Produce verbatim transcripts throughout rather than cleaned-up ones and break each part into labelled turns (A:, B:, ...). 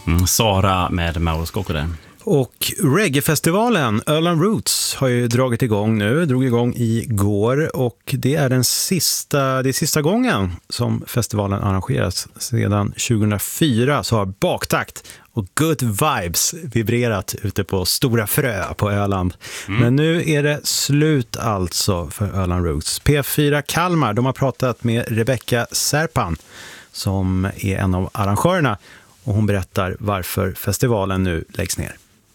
A: Mm, Sara med Mauro Scocco där.
B: Och reggae-festivalen Öland Roots har ju dragit igång nu, drog igång igår, och det är den sista, det är sista gången som festivalen arrangeras. Sedan tjugohundrafyra så har baktakt och good vibes vibrerat ute på Stora Frö på Öland. Mm. Men nu är det slut alltså för Öland Roots. P fyra Kalmar, de har pratat med Rebecca Serpan som är en av arrangörerna, och hon berättar varför festivalen nu läggs ner.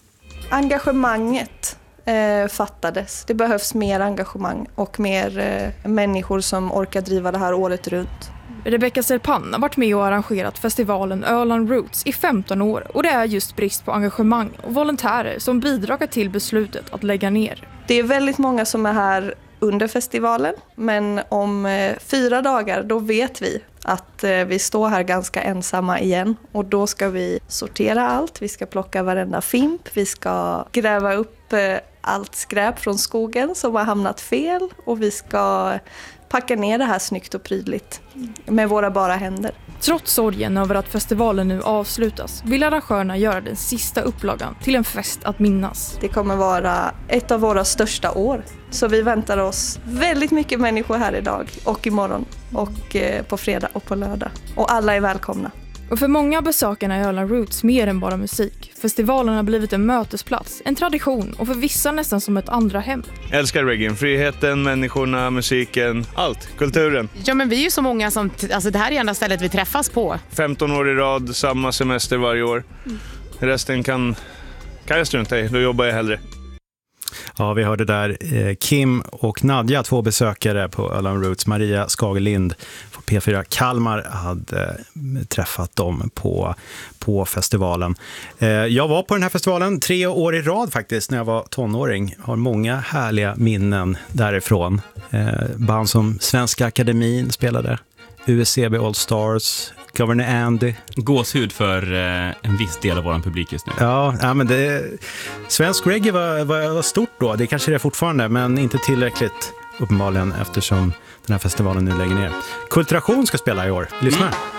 C: Engagemanget eh, fattades. Det behövs mer engagemang och mer eh, människor som orkar driva det här året runt.
D: Rebecca Serpan har varit med och arrangerat festivalen Öland Roots i femton år, och det är just brist på engagemang och volontärer som bidrar till beslutet att lägga ner.
C: Det är väldigt många som är här under festivalen, men om eh, fyra dagar då vet vi att eh, vi står här ganska ensamma igen, och då ska vi sortera allt, vi ska plocka varenda fimp, vi ska gräva upp eh, allt skräp från skogen som har hamnat fel, och vi ska packa ner det här snyggt och prydligt med våra bara händer.
D: Trots sorgen över att festivalen nu avslutas vill arrangörerna göra den sista upplagan till en fest att minnas.
C: Det kommer vara ett av våra största år, så vi väntar oss väldigt mycket människor här idag och imorgon och på fredag och på lördag. Och alla är välkomna.
D: Och för många besökarna är Öland Roots mer än bara musik. Festivalen har blivit en mötesplats, en tradition, och för vissa nästan som ett andra hem.
E: Jag älskar reggae, friheten, människorna, musiken, allt, kulturen.
F: Ja, men vi är ju så många som, alltså det här är enda stället vi träffas på.
E: femton år i rad, samma semester varje år. Mm. Resten kan, kan jag strunta i, då jobbar jag hellre.
B: Ja, vi hörde där eh, Kim och Nadja, två besökare på Öland Roots. Maria Skagelind på P fyra Kalmar hade eh, träffat dem på, på festivalen. Eh, jag var på den här festivalen tre år i rad faktiskt när jag var tonåring. Har många härliga minnen därifrån. Eh, band som Svenska Akademin spelade, U S C B All Stars, Governor Andy.
A: Gåshud för eh, en viss del av vår publik just nu.
B: Ja, ja men det, svensk reggae var, var stort då. Det kanske det är fortfarande, men inte tillräckligt uppenbarligen eftersom den här festivalen nu lägger ner. Kulturation ska spela i år. Lyssna. Mm.